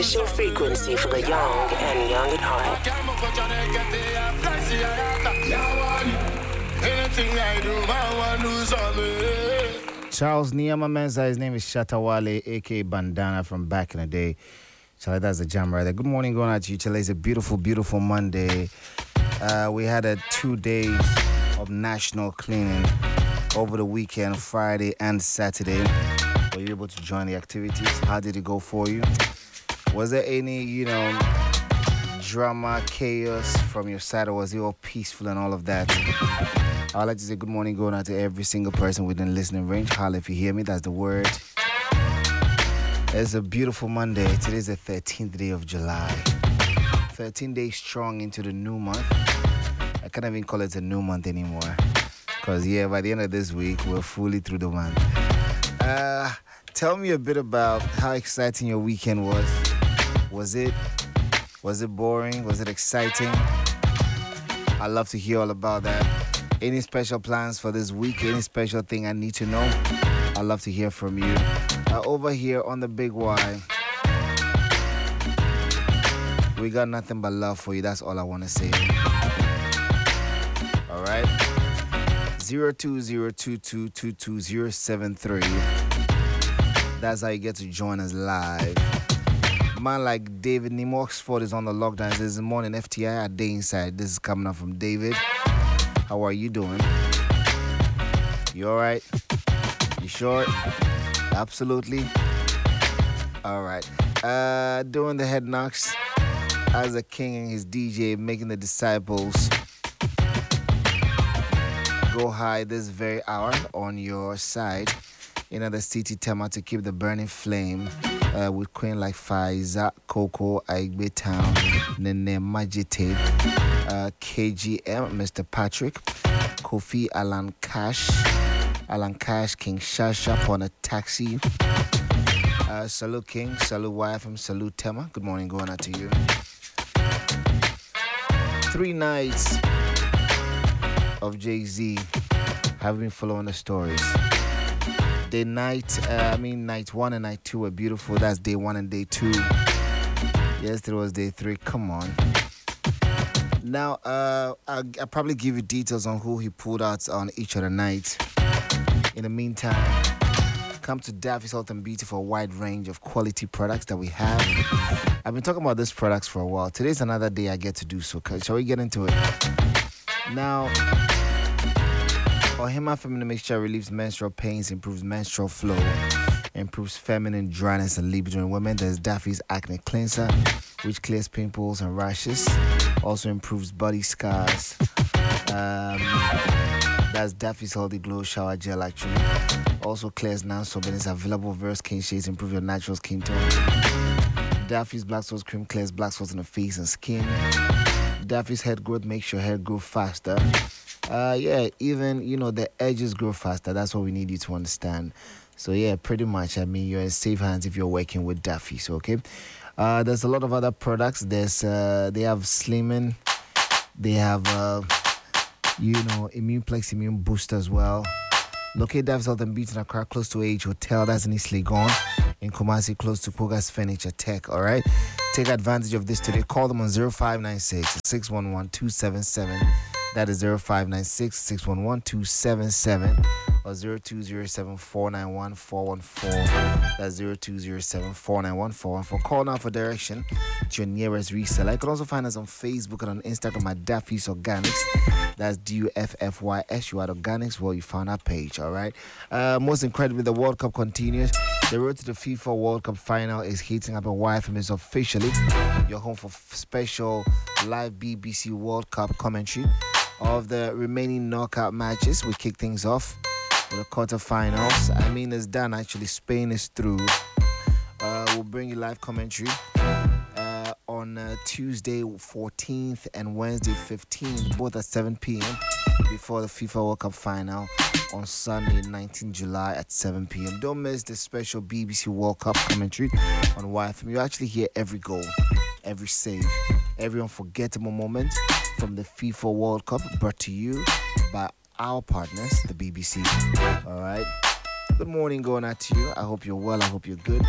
Special frequency for the young and young at heart. Charles Niyama Menza, his name is Shatawale, aka Bandana from back in the day. Charlie, that's the jam right there. Good morning, going out to you, Charlie. It's a beautiful, beautiful Monday. We had a 2 days of national cleaning over the weekend, Friday and Saturday. Were you able to join the activities? How did it go for you? Was there any, drama, chaos from your side, or was it all peaceful and all of that? I'd like to say good morning going out to every single person within listening range. Holla if you hear me, that's the word. It's a beautiful Monday. Today's the 13th day of July. 13 days strong into the new month. I can't even call it a new month anymore. Because, by the end of this week, we're fully through the month. Tell me a bit about how exciting your weekend was. Was it boring? Was it exciting? I'd love to hear all about that. Any special plans for this week? Any special thing I need to know? I'd love to hear from you. Over here on the Big Y, we got nothing but love for you. That's all I want to say. All right. 0202222073. That's how you get to join us live. Man like David Nemo Oxford is on the lockdown. This morning FTI, a day inside. This is coming up from David. How are you doing? You alright? You sure? Absolutely. Alright. Doing the head knocks as a king and his DJ making the disciples go high this very hour on your side. The city Tema to keep the burning flame with Queen like Faiza, Coco, Aigbe Town, Nene Majite, KGM, Mr. Patrick, Kofi, Alan Cash, King Shasha on a taxi. Salute King, salute YFM, salute Tema. Good morning, going out to you. 3 nights of Jay-Z. Have been following the stories. Night 1 and night 2 were beautiful. That's day 1 and day 2. Yesterday was day 3. Come on. Now, I'll probably give you details on who he pulled out on each of the nights. In the meantime, come to Daffy's Health and Beauty for a wide range of quality products that we have. I've been talking about these products for a while. Today's another day I get to do so. Shall we get into it? Now, Ohima Feminine Mixture relieves menstrual pains, improves menstrual flow, improves feminine dryness and libido in women. There's Daffy's Acne Cleanser, which clears pimples and rashes. Also improves body scars. That's Daffy's Healthy Glow Shower Gel, actually. Also clears non-soap, it's available various skin shades, improve your natural skin tone. Daffy's Black Source Cream clears black spots on the face and skin. Daffy's Hair Growth makes your hair grow faster. Even, the edges grow faster. That's what we need you to understand. So, pretty much, you're in safe hands if you're working with Daffy's, okay? There's a lot of other products. They have Slimming. They have, Immuneplex, Immune Boost as well. Locate Daffy's Health and Beauty in Accra, close to Age Hotel. That's in East Legon. In Kumasi, close to Pogas Furniture Tech, all right? Take advantage of this today. Call them on 0596 611 277. That is 0596 611 277 or 0207 491 414. That's 0207 491 414. Call now for direction to your nearest reseller. You can also find us on Facebook and on Instagram at Daffy's Organics. That's DUFFYS. You are Organics. Well, you found our page, all right? Most incredibly, the World Cup continues. The road to the FIFA World Cup final is heating up, and YFM is officially your home for special live BBC World Cup commentary of the remaining knockout matches. We kick things off with the quarterfinals. It's done actually. Spain is through. We'll bring you live commentary on Tuesday 14th and Wednesday 15th, both at 7 p.m. before the FIFA World Cup final on Sunday 19 July at 7 p.m. Don't miss the special BBC World Cup commentary on YFM. You actually hear every goal, every save, every unforgettable moment from the FIFA World Cup, brought to you by our partners, the BBC. All right. Good morning going out to you. I hope you're well. I hope you're good.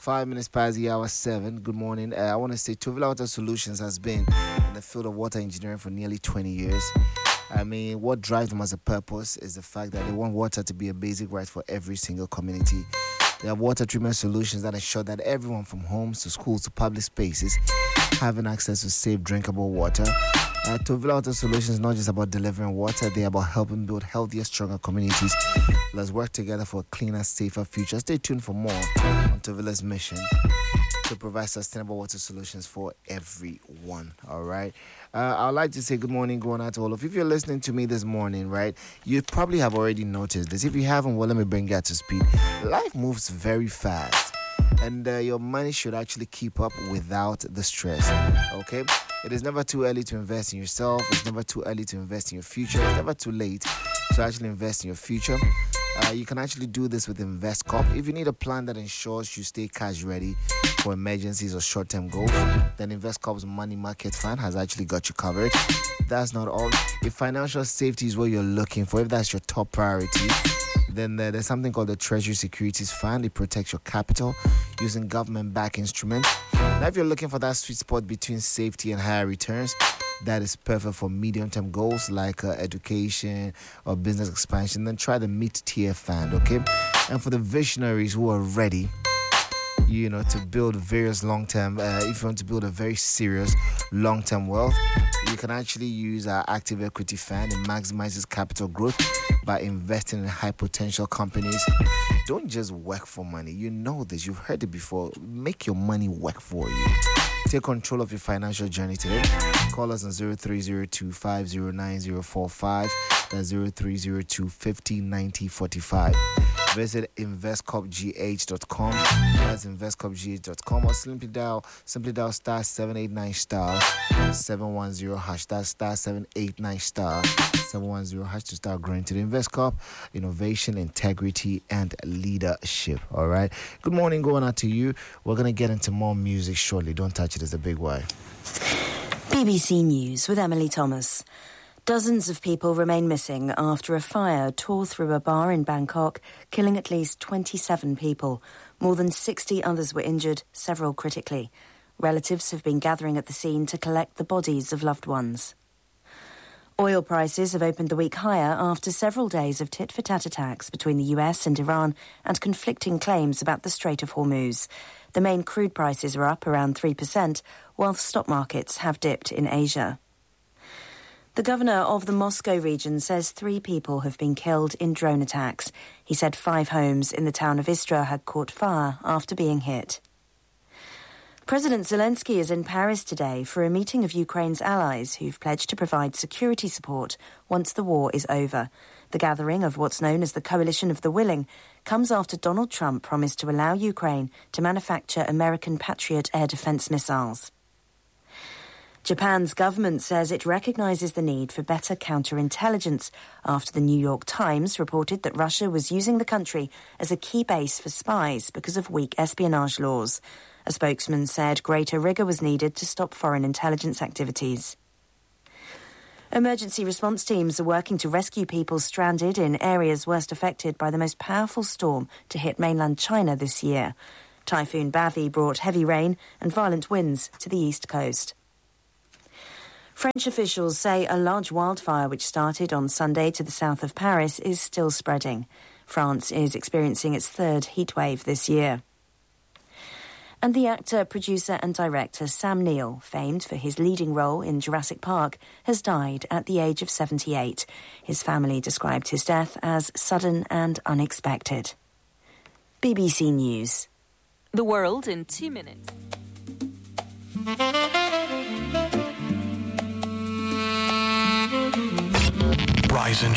5 minutes past the hour 7. Good morning. I want to say Tovila Water Solutions has been in the field of water engineering for nearly 20 years. I mean, what drives them as a purpose is the fact that they want water to be a basic right for every single community. They have water treatment solutions that ensure that everyone from homes to schools to public spaces having access to safe, drinkable water. Tovila Water Solutions is not just about delivering water, they're about helping build healthier, stronger communities. Let's work together for a cleaner, safer future. Stay tuned for more on Tovila's mission to provide sustainable water solutions for everyone. All right. I'd like to say good morning, going out to all of you. If you're listening to me this morning, right, you probably have already noticed this. If you haven't, well, let me bring you up to speed. Life moves very fast, and your money should actually keep up without the stress. Okay. It is never too early to invest in yourself. It's never too early to invest in your future. It's never too late to actually invest in your future. You can actually do this with InvestCorp. If you need a plan that ensures you stay cash ready for emergencies or short-term goals, then InvestCorp's Money Market Fund has actually got you covered. That's not all. If financial safety is what you're looking for, if that's your top priority, then there's something called the Treasury Securities Fund. It protects your capital using government-backed instruments. Now, if you're looking for that sweet spot between safety and higher returns, that is perfect for medium-term goals like education or business expansion, then try the mid-tier fund, okay? And for the visionaries who are ready, to build various long-term, if you want to build a very serious long-term wealth, you can actually use our active equity fund. It maximizes capital growth by investing in high-potential companies. Don't just work for money. You know this. You've heard it before. Make your money work for you. Take control of your financial journey today. Call us on 0302-509-045. That's 0302-509045. Visit investcorpgh.com. That's investcorpgh.com, or simply dial star 789 star 710 hash. That's star 789 star 710 hash to start growing to the InvestCorp. Innovation, integrity, and leadership. All right. Good morning, going out to you. We're gonna get into more music shortly. Don't touch it. It's a big Y. BBC News with Emily Thomas. Dozens of people remain missing after a fire tore through a bar in Bangkok, killing at least 27 people. More than 60 others were injured, several critically. Relatives have been gathering at the scene to collect the bodies of loved ones. Oil prices have opened the week higher after several days of tit-for-tat attacks between the US and Iran and conflicting claims about the Strait of Hormuz. The main crude prices are up around 3%, while stock markets have dipped in Asia. The governor of the Moscow region says 3 people have been killed in drone attacks. He said 5 homes in the town of Istra had caught fire after being hit. President Zelensky is in Paris today for a meeting of Ukraine's allies who've pledged to provide security support once the war is over. The gathering of what's known as the Coalition of the Willing comes after Donald Trump promised to allow Ukraine to manufacture American Patriot air defense missiles. Japan's government says it recognizes the need for better counterintelligence after the New York Times reported that Russia was using the country as a key base for spies because of weak espionage laws. A spokesman said greater rigor was needed to stop foreign intelligence activities. Emergency response teams are working to rescue people stranded in areas worst affected by the most powerful storm to hit mainland China this year. Typhoon Bavi brought heavy rain and violent winds to the east coast. French officials say a large wildfire which started on Sunday to the south of Paris is still spreading. France is experiencing its 3rd heatwave this year. And the actor, producer and director Sam Neill, famed for his leading role in Jurassic Park, has died at the age of 78. His family described his death as sudden and unexpected. BBC News. The world in 2 minutes.